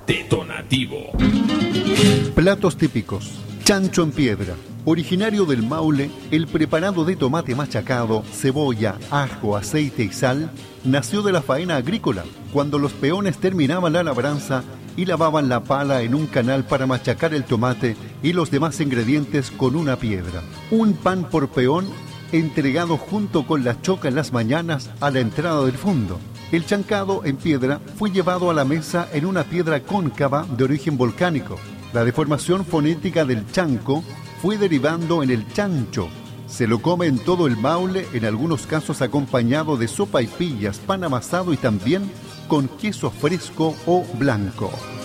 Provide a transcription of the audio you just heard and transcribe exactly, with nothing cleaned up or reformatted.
Detonativo. Platos típicos. Chancho en piedra. Originario del Maule, el preparado de tomate machacado, cebolla, ajo, aceite y sal nació de la faena agrícola, cuando los peones terminaban la labranza y lavaban la pala en un canal para machacar el tomate y los demás ingredientes con una piedra. Un pan por peón entregado junto con la choca en las mañanas a la entrada del fondo. El chancado en piedra fue llevado a la mesa en una piedra cóncava de origen volcánico. La deformación fonética del chanco fue derivando en el chancho. Se lo come en todo el Maule, en algunos casos acompañado de sopaipillas, pan amasado y también con queso fresco o blanco.